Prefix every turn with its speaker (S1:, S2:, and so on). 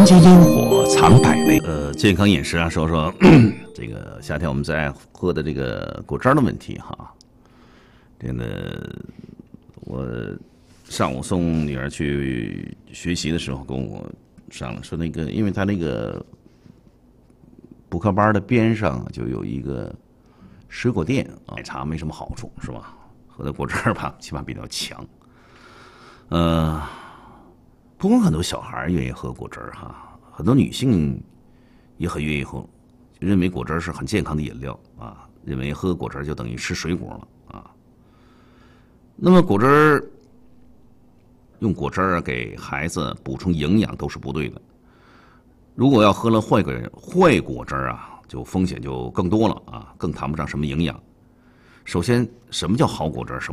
S1: 人间烟火藏百味。
S2: 健康饮食啊，说说这个夏天我们最爱喝的这个果汁的问题哈。这个我上午送女儿去学习的时候，跟我商量说，那个因为他那个补课班的边上就有一个水果店啊，奶茶没什么好处是吧？喝的果汁吧，起码比较强。不光很多小孩愿意喝果汁哈，很多女性也很愿意喝，认为果汁是很健康的饮料啊，认为喝果汁就等于吃水果了啊。那么果汁用果汁给孩子补充营养都是不对的。如果要喝了坏果汁啊，就风险就更多了啊，更谈不上什么营养。首先，什么叫好果汁？